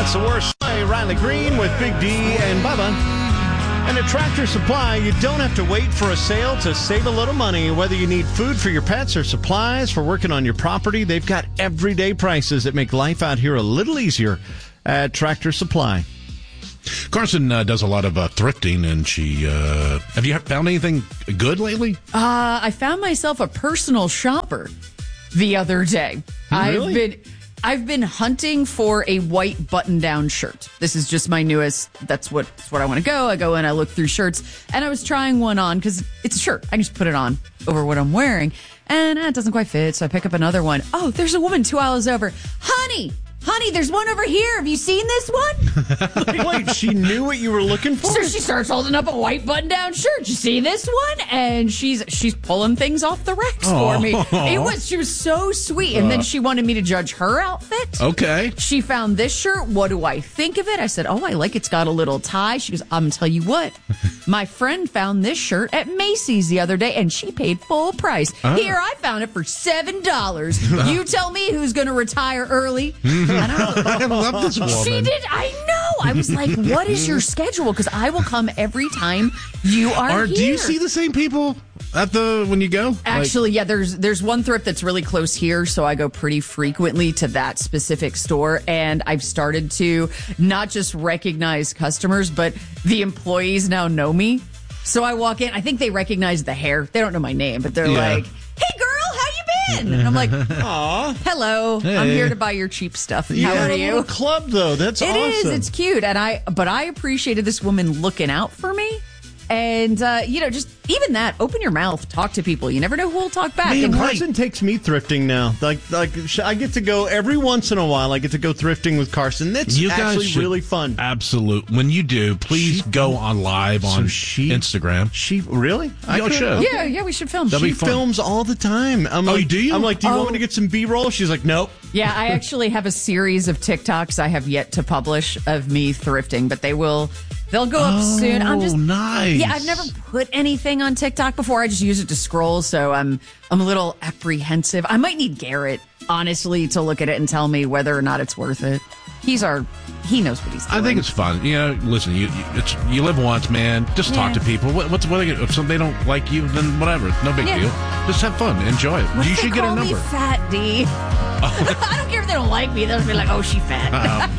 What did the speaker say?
That's the worst. Hey, Riley Green with Big D and Bubba. And at Tractor Supply, you don't have to wait for a sale to save a little money. Whether you need food for your pets or supplies for working on your property, they've got everyday prices that make life out here a little easier at Tractor Supply. Carson does a lot of thrifting, and she... have you found anything good lately? I found myself a personal shopper the other day. Really? I've been hunting for a white button-down shirt. This is just my newest. That's what I want to go. I go in, I look through shirts, and I was trying one on because it's a shirt. I can just put it on over what I'm wearing, and it doesn't quite fit, so I pick up another one. Oh, there's a woman 2 aisles over. Honey, there's one over here. Have you seen this one? Wait, she knew what you were looking for? So she starts holding up a white button-down shirt. You see this one? And she's pulling things off the racks for me. She was so sweet. And then she wanted me to judge her outfit. Okay. She found this shirt. What do I think of it? I said, I like it's got a little tie. She goes, I'm going to tell you what. My friend found this shirt at Macy's the other day, and she paid full price. Here, I found it for $7. You tell me who's going to retire early. I love this woman. She did. I know. I was like, what is your schedule? Because I will come every time you are here. Do you see the same people when you go? Actually, yeah, there's one thrift that's really close here, so I go pretty frequently to that specific store, and I've started to not just recognize customers, but the employees now know me. So I walk in, I think they recognize the hair. They don't know my name, but they're like, hey girl, how you been? And I'm like, aw, hello, hey. I'm here to buy your cheap stuff. How are you? A little club though, that's awesome. It is, it's cute, but I appreciated this woman looking out for me. And, just even that, open your mouth, talk to people. You never know who will talk back. Man, Carson takes me thrifting now. Like I get to go every once in a while. I get to go thrifting with Carson. That's actually really fun. Absolutely. When you do, please go on live on Instagram. She really? Yeah, we should film. She films all the time. Do you? I'm like, do you want me to get some B-roll? She's like, nope. Yeah, I actually have a series of TikToks I have yet to publish of me thrifting, but they'll go up soon. I'm just nice. Yeah, I've never put anything on TikTok before. I just use it to scroll, so I'm a little apprehensive. I might need Garrett, honestly, to look at it and tell me whether or not it's worth it. He knows what he's doing. I think it's fun. Listen, you live once, man. Just talk to people. What if they don't like you, then whatever. No big deal. Just have fun. Enjoy it. You should get her number. Call me Fat D. I don't care if they don't like me. They'll be like, oh, she fat.